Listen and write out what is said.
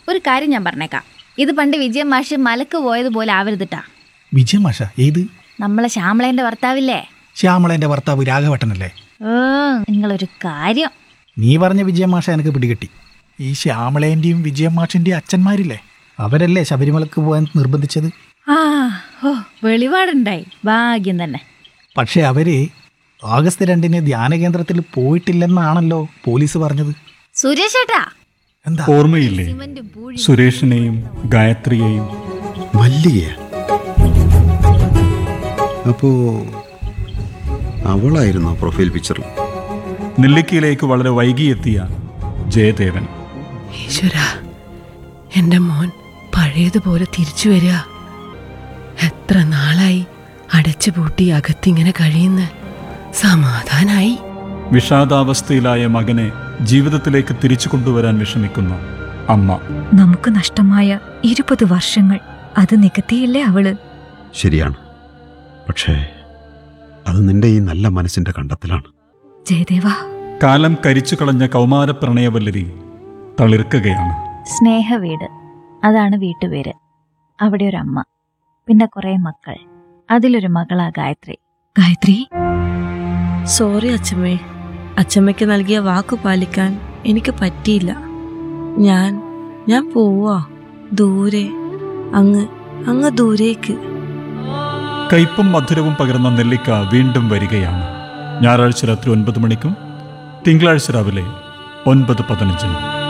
ഒരു കാര്യം ഞാൻ പറഞ്ഞേക്കാം, ഇത് പണ്ട് വിജയൻ മാഷ് മലക്ക് പോയതുപോലെ ആവരുതിട്ടാ. വിജയ മാഷ? ഏത്? നമ്മളെ ശ്യാമളേന്റെ ഭർത്താവില്ലേ? ശ്യാമളന്റെ ഭർത്താവ് രാഘവട്ടനല്ലേ? നിങ്ങളൊരു കാര്യം. നീ പറഞ്ഞ വിജയ മാഷ എനിക്ക് പിടികിട്ടി. ഈ ശ്യാമളേന്റെയും വിജയ മാഷിന്റെയും അച്ഛന്മാരില്ലേ, അവരല്ലേ ശബരിമലക്ക് പോകാൻ നിർബന്ധിച്ചത്? വെളിപാടുണ്ടായി, ഭാഗ്യം തന്നെ. പക്ഷെ അവര് ആഗസ്റ്റ് 2 ധ്യാന കേന്ദ്രത്തിൽ പോയിട്ടില്ലെന്നാണല്ലോ പോലീസ് പറഞ്ഞത്. സുരേഷ് ഏട്ടാ, എന്താ ഓർമ്മയില്ലേ സുരേഷിനെയും ഗായത്രിയെയും? മല്ലിക? അപ്പോ അവളായിരുന്നു പ്രൊഫൈൽ പിക്ചറിൽ. നെല്ലിക്കയിലേക്ക് വളരെ വൈകിയെത്തിയ ജയദേവൻ. ഈശ്വര, എൻ്റെ മോൻ പഴയതുപോലെ തിരിച്ചു വരിക. എത്ര നാളായി അടച്ചുപൂട്ടി അകത്തിങ്ങനെ കഴിയുന്ന. സമാധാനായി. വിഷാദാവസ്ഥയിലായ മകനെ ജീവിതത്തിലേക്ക് തിരിച്ചു കൊണ്ടുവരാൻ വിഷമിക്കുന്ന അമ്മ. നമുക്ക് നഷ്ടമായ 20 വർഷങ്ങൾ അത് നികത്തിയില്ലേ അവള്? ശരിയാണ്, പക്ഷേ അത് നിന്റെ ഈ നല്ല മനസ്സിന്റെ കണ്ടെത്തലാണ് ജയദേവ. കാലം കരിച്ചു കളഞ്ഞ കൗമാര പ്രണയവല്ലരി തളിർക്കുകയാണ്. സ്നേഹവീട്, അതാണ് വീട്ടുപേര്. അവിടെ ഒരു അമ്മ, പിന്നെ കുറെ മക്കൾ. അതിലൊരു മകളാ ഗായത്രി. ഗായത്രി, സോറി അച്ഛമ്മേ, അച്ഛമ്മയ്ക്ക് നൽകിയ വാക്ക് പാലിക്കാൻ എനിക്ക് പറ്റിയില്ല. ഞാൻ പോവാ ദൂരെ, അങ്ങ് ദൂരേക്ക്. കയ്പും മധുരവും പകർന്ന നെല്ലിക്ക വീണ്ടും വരികയാണ്. ഞായറാഴ്ച രാത്രി 9 മണിക്കും തിങ്കളാഴ്ച രാവിലെ 9:15.